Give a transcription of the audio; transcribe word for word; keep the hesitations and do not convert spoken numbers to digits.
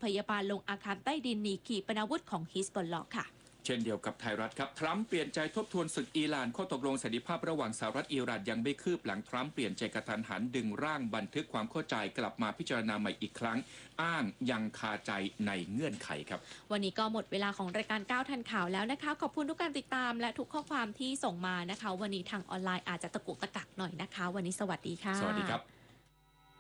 ยาบาลลงอาคารใต้ดินหนีขีปนาวุธของฮิสบอลเลาะห์ค่ะเช่นเดียวกับไทยรัฐครับทรัมป์เปลี่ยนใจทบทวนศึกอิหร่านข้อตกลงสันติภาพระหว่างสหรัฐอิหร่านยังไม่คืบหลังทรัมป์เปลี่ยนใจกระทันหันดึงร่างบันทึกความเข้าใจกลับมาพิจารณาใหม่อีกครั้งอ้างยังคาใจในเงื่อนไขครับวันนี้ก็หมดเวลาของรายการก้าวทันข่าวแล้วนะคะขอบคุณทุกการติดตามและทุกข้อความที่ส่งมานะคะวันนี้ทางออนไลน์อาจจะตะกุกตะกักหน่อยนะคะวันนี้สวัสดีค่ะสวัสดีครับ